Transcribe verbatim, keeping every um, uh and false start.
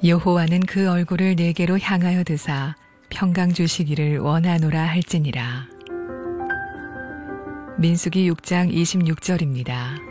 여호와는 그 얼굴을 내게로 향하여 드사 평강 주시기를 원하노라 할지니라. 민수기 육 장 이십육 절입니다.